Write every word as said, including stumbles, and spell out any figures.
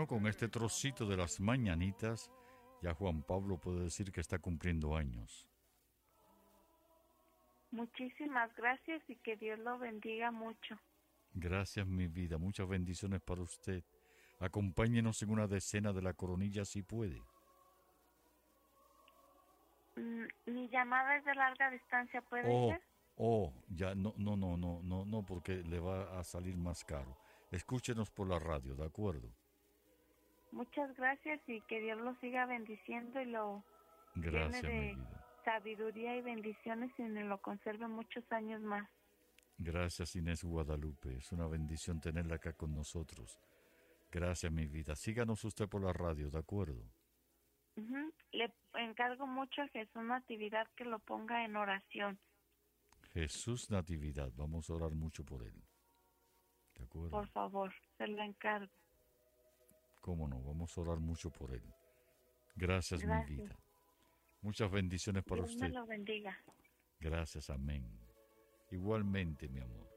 Bueno, con este trocito de las mañanitas, ya Juan Pablo puede decir que está cumpliendo años. Muchísimas gracias y que Dios lo bendiga mucho. Gracias, mi vida. Muchas bendiciones para usted. Acompáñenos en una decena de la coronilla si puede. Mm, Mi llamada es de larga distancia, ¿puede Oh, ser? oh, ya no, no, no, no, no, no, porque le va a salir más caro. Escúchenos por la radio, ¿de acuerdo? Muchas gracias y que Dios lo siga bendiciendo y lo llene Gracias, mi de vida. sabiduría y bendiciones y me lo conserve muchos años más. Gracias, Inés Guadalupe. Es una bendición tenerla acá con nosotros. Gracias, mi vida. Síganos usted por la radio, ¿de acuerdo? Ujú. Le encargo mucho a Jesús Natividad que lo ponga en oración. Jesús Natividad. Vamos a orar mucho por él. ¿De acuerdo? Por favor, se lo encargo. Cómo no, vamos a orar mucho por él. Gracias, Gracias. mi vida. Muchas bendiciones para Dios me usted. lo bendiga. Gracias, amén. Igualmente, mi amor.